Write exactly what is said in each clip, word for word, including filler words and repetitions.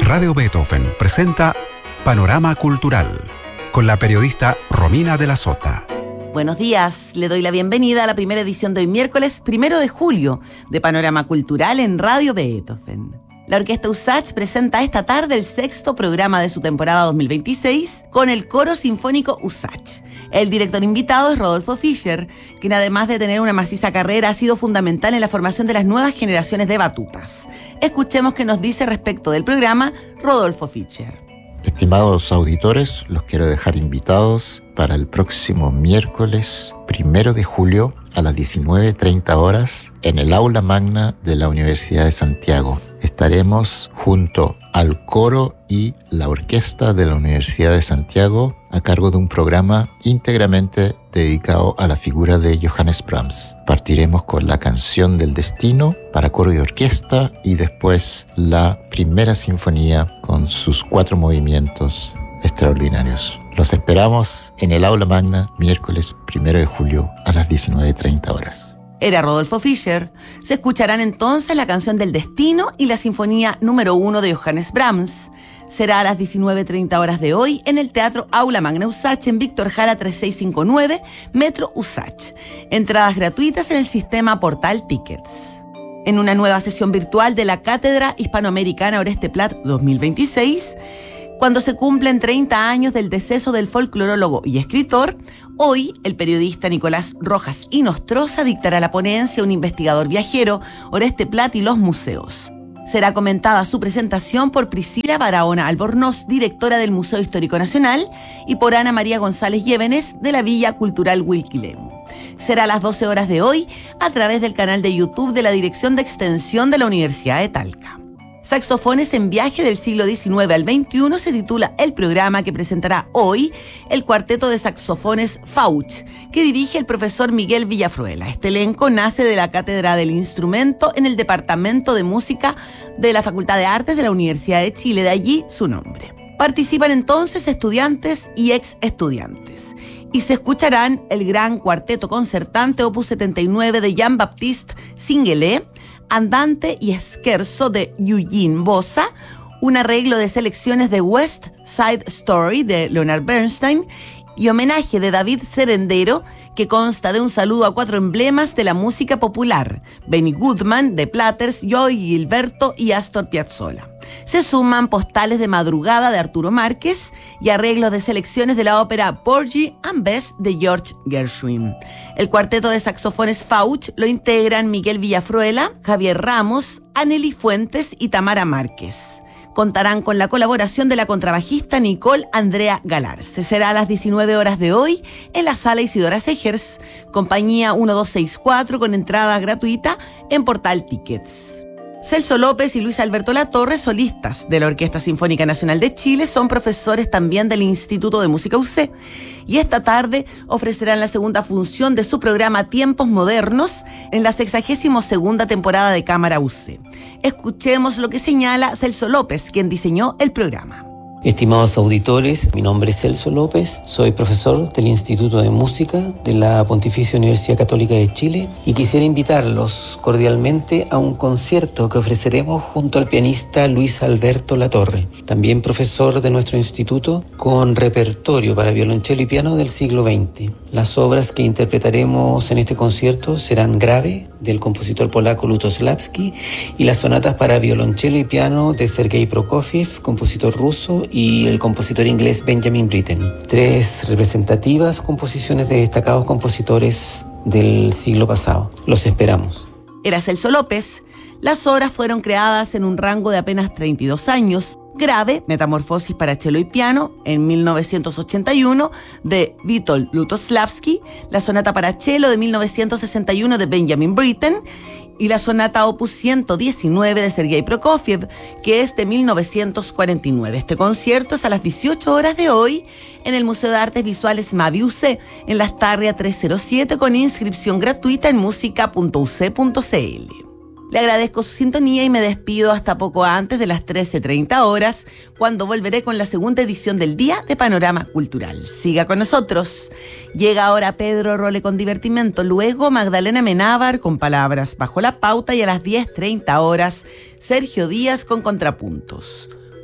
Radio Beethoven presenta Panorama Cultural con la periodista Romina de la Sota. Buenos días, le doy la bienvenida a la primera edición de hoy miércoles primero de julio de Panorama Cultural en Radio Beethoven. La Orquesta USACH presenta esta tarde el sexto programa de su temporada dos mil veintiséis con el Coro Sinfónico USACH. El director invitado es Rodolfo Fischer, quien además de tener una maciza carrera ha sido fundamental en la formación de las nuevas generaciones de batutas. Escuchemos qué nos dice respecto del programa Rodolfo Fischer. Estimados auditores, los quiero dejar invitados para el próximo miércoles primero de julio a las diecinueve treinta horas en el Aula Magna de la Universidad de Santiago. Estaremos junto al coro y la orquesta de la Universidad de Santiago a cargo de un programa íntegramente dedicado a la figura de Johannes Brahms. Partiremos con la Canción del Destino para coro y orquesta y después la primera sinfonía con sus cuatro movimientos extraordinarios. Los esperamos en el Aula Magna miércoles primero de julio a las diecinueve treinta horas. Era Rodolfo Fischer. Se escucharán entonces la Canción del Destino y la Sinfonía número uno de Johannes Brahms. Será a las diecinueve treinta horas de hoy en el Teatro Aula Magna USACH en Víctor Jara treinta y seis cincuenta y nueve, Metro USACH. Entradas gratuitas en el sistema Portal Tickets. En una nueva sesión virtual de la Cátedra Hispanoamericana Oreste Plat dos mil veintiséis, cuando se cumplen treinta años del deceso del folclorólogo y escritor, hoy el periodista Nicolás Rojas Inostroza dictará la ponencia Un investigador viajero, Oreste Plat y los museos. Será comentada su presentación por Priscila Barahona Albornoz, directora del Museo Histórico Nacional, y por Ana María González Llévenes, de la Villa Cultural Wilquilemu. Será a las doce horas de hoy a través del canal de YouTube de la Dirección de Extensión de la Universidad de Talca. Saxofones en viaje del siglo diecinueve al veintiuno se titula el programa que presentará hoy el cuarteto de saxofones Fauch, que dirige el profesor Miguel Villafruela. Este elenco nace de la Cátedra del Instrumento en el Departamento de Música de la Facultad de Artes de la Universidad de Chile, de allí su nombre. Participan entonces estudiantes y ex estudiantes. Y se escucharán el gran cuarteto concertante opus setenta y nueve de Jean-Baptiste Singuelet, Andante y Scherzo de Eugene Bossa, un arreglo de selecciones de West Side Story de Leonard Bernstein y homenaje de David Serendero, que consta de un saludo a cuatro emblemas de la música popular: Benny Goodman, The Platters, Joey Gilberto y Astor Piazzolla. Se suman postales de madrugada de Arturo Márquez y arreglos de selecciones de la ópera Porgy and Bess de George Gershwin. El cuarteto de saxofones Fauch lo integran Miguel Villafruela, Javier Ramos, Anneli Fuentes y Tamara Márquez. Contarán con la colaboración de la contrabajista Nicole Andrea Galarce. Será a las diecinueve horas de hoy en la Sala Isidora Segers, compañía uno dos seis cuatro, con entrada gratuita en Portal Tickets. Celso López y Luis Alberto Latorre, solistas de la Orquesta Sinfónica Nacional de Chile, son profesores también del Instituto de Música U C y esta tarde ofrecerán la segunda función de su programa Tiempos Modernos en la sexagésima segunda temporada de Cámara U C. Escuchemos lo que señala Celso López, quien diseñó el programa. Estimados auditores, mi nombre es Celso López, soy profesor del Instituto de Música de la Pontificia Universidad Católica de Chile y quisiera invitarlos cordialmente a un concierto que ofreceremos junto al pianista Luis Alberto Latorre, también profesor de nuestro instituto, con repertorio para violonchelo y piano del siglo veinte. Las obras que interpretaremos en este concierto serán Grave, del compositor polaco Lutosławski, y las sonatas para violonchelo y piano de Sergei Prokofiev, compositor ruso, y el compositor inglés Benjamin Britten. Tres representativas composiciones de destacados compositores del siglo pasado. Los esperamos. Era Celso López. Las obras fueron creadas en un rango de apenas treinta y dos años. Grave, Metamorfosis para cello y piano, en mil novecientos ochenta y uno, de Witold Lutosławski, la sonata para cello de mil novecientos sesenta y uno de Benjamin Britten, y la sonata opus ciento diecinueve de Sergei Prokofiev, que es de mil novecientos cuarenta y nueve. Este concierto es a las dieciocho horas de hoy en el Museo de Artes Visuales Mavi U C, en Las Tarrias trescientos siete, con inscripción gratuita en música punto u c punto c l. Le agradezco su sintonía y me despido hasta poco antes de las trece treinta horas, cuando volveré con la segunda edición del Día de Panorama Cultural. Siga con nosotros. Llega ahora Pedro Role con Divertimento, luego Magdalena Menábar con Palabras Bajo la Pauta y a las diez treinta horas Sergio Díaz con Contrapuntos.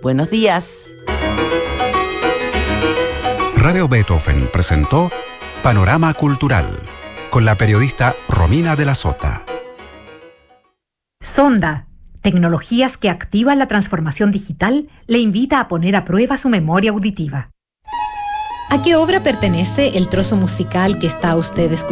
Buenos días. Radio Beethoven presentó Panorama Cultural con la periodista Romina de la Sota. Sonda, tecnologías que activan la transformación digital, le invita a poner a prueba su memoria auditiva. ¿A qué obra pertenece el trozo musical que está usted escuchando?